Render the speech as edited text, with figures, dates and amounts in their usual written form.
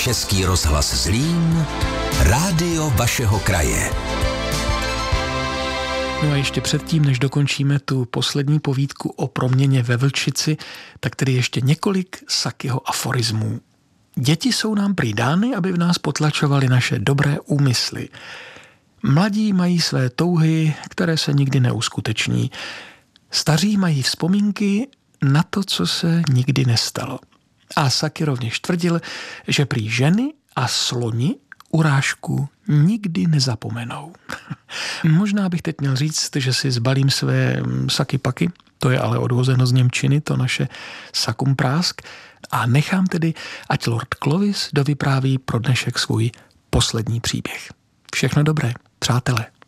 Český rozhlas Zlín, rádio vašeho kraje. No a ještě předtím, než dokončíme tu poslední povídku o proměně ve vlčici, tak tedy ještě několik Sakyho aforismů. Děti jsou nám prý dány, aby v nás potlačovaly naše dobré úmysly. Mladí mají své touhy, které se nikdy neuskuteční. Staří mají vzpomínky na to, co se nikdy nestalo. A Saky rovněž tvrdil, že prý ženy a sloni urážku nikdy nezapomenou. Možná bych teď měl říct, že si zbalím své sakypaky, to je ale odvozeno z němčiny, to naše sakum prásk, a nechám tedy, ať Lord Clovis dovypráví pro dnešek svůj poslední příběh. Všechno dobré, přátelé.